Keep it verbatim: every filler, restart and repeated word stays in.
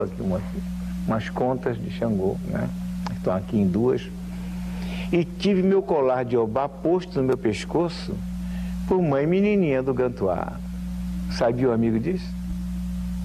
aqui umas, umas contas de Xangô, né? Estão aqui em duas. E tive meu colar de Obá posto no meu pescoço por mãe menininha do Gantuá. Sabia o amigo disso?